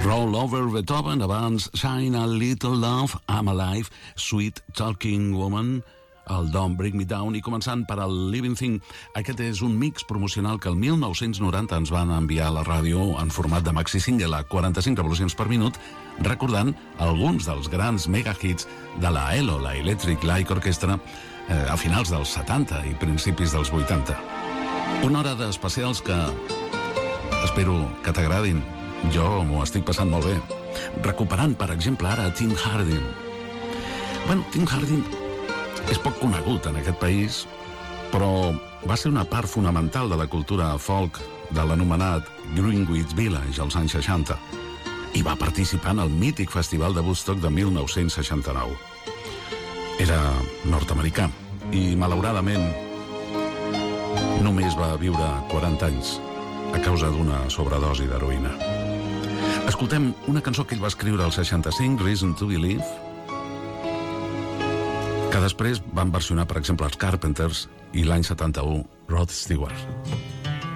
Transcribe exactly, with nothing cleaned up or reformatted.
Roll Over Beethoven, abans Shine a Little Love, I'm Alive, Sweet Talking Woman, el Don't Bring Me Down, i començant per el Living Thing. Aquest és un mix promocional que el mil nou-cents noranta ens van enviar a la ràdio en format de maxi single a quaranta-cinc revolucions per minut, recordant alguns dels grans megahits de la E L O, la Electric Light Orchestra, eh, a finals dels setanta i principis dels vuitanta. Una hora d'especials que espero que t'agradin. Jo m'ho estic passant molt bé. Recuperant, per exemple, ara Tim Hardin. Bueno, Tim Hardin és poc conegut en aquest país, però va ser una part fonamental de la cultura folk de l'anomenat Greenwich Village als anys seixanta i va participar en el mític festival de Woodstock de mil nou-cents seixanta-nou. Era nord-americà i, malauradament, només va viure quaranta anys a causa d'una sobredosi d'heroïna. Escoltem una cançó que ell va escriure al seixanta-cinc, Reason to Believe, que després van versionar, per exemple, els Carpenters, i l'any setanta-u, Rod Stewart.